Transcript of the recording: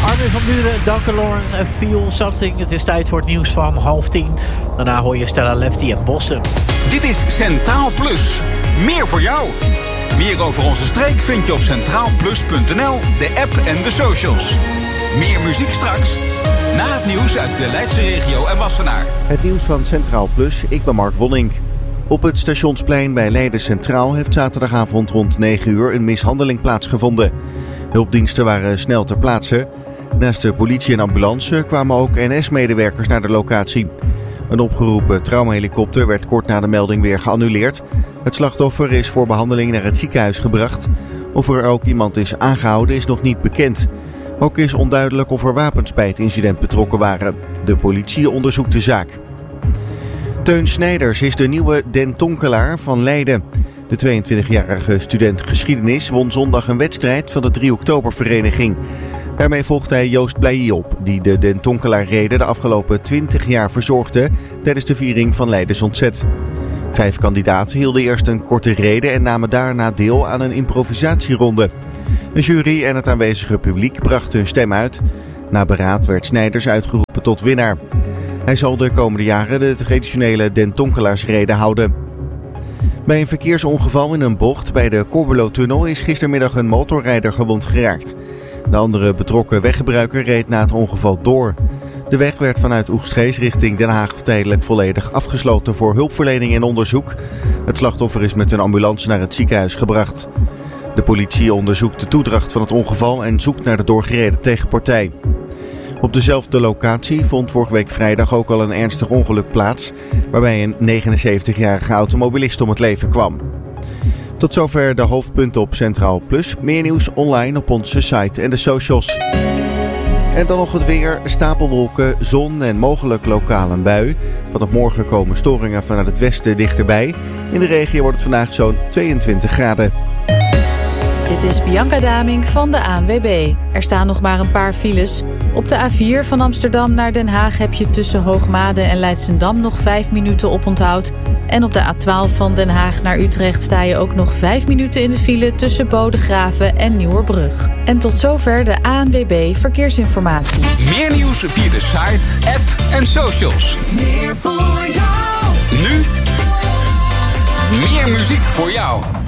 Armin van Buuren, Duncan Lawrence en Feel Something. Het is tijd voor het nieuws van 9:30. Daarna hoor je Stella Lefty en Boston. Dit is Centraal Plus. Meer voor jou. Meer over onze streek vind je op centraalplus.nl, de app en de socials. Meer muziek straks. Na het nieuws uit de Leidse regio en Wassenaar. Het nieuws van Centraal Plus, ik ben Mark Wonning. Op het stationsplein bij Leiden Centraal heeft zaterdagavond rond 9 uur een mishandeling plaatsgevonden. Hulpdiensten waren snel ter plaatse. Naast de politie en ambulance kwamen ook NS-medewerkers naar de locatie. Een opgeroepen traumahelikopter werd kort na de melding weer geannuleerd. Het slachtoffer is voor behandeling naar het ziekenhuis gebracht. Of er ook iemand is aangehouden is nog niet bekend. Ook is onduidelijk of er wapens bij het incident betrokken waren. De politie onderzoekt de zaak. Teun Snijders is de nieuwe Den Tonkelaar van Leiden. De 22-jarige student geschiedenis won zondag een wedstrijd van de 3 oktobervereniging. Daarmee volgt hij Joost Blailly op, die de Den Tonkelaar-reden de afgelopen 20 jaar verzorgde tijdens de viering van Leidens Ontzet. 5 kandidaten hielden eerst een korte rede en namen daarna deel aan een improvisatieronde. Een jury en het aanwezige publiek brachten hun stem uit. Na beraad werd Snijders uitgeroepen tot winnaar. Hij zal de komende jaren de traditionele Den Tonkelaarsrede houden. Bij een verkeersongeval in een bocht bij de Corbelotunnel is gistermiddag een motorrijder gewond geraakt. De andere betrokken weggebruiker reed na het ongeval door. De weg werd vanuit Oegstgeest richting Den Haag tijdelijk volledig afgesloten voor hulpverlening en onderzoek. Het slachtoffer is met een ambulance naar het ziekenhuis gebracht. De politie onderzoekt de toedracht van het ongeval en zoekt naar de doorgereden tegenpartij. Op dezelfde locatie vond vorige week vrijdag ook al een ernstig ongeluk plaats, waarbij een 79-jarige automobilist om het leven kwam. Tot zover de hoofdpunten op Centraal Plus. Meer nieuws online op onze site en de socials. En dan nog het weer, stapelwolken, zon en mogelijk lokaal een bui. Vanaf morgen komen storingen vanuit het westen dichterbij. In de regio wordt het vandaag zo'n 22 graden. Dit is Bianca Damink van de ANWB. Er staan nog maar een paar files. Op de A4 van Amsterdam naar Den Haag heb je tussen Hoogmade en Leidschendam nog 5 minuten oponthoud. En op de A12 van Den Haag naar Utrecht sta je ook nog 5 minuten in de file tussen Bodegraven en Nieuwerbrug. En tot zover de ANWB Verkeersinformatie. Meer nieuws via de site, app en socials. Meer voor jou. Nu meer muziek voor jou.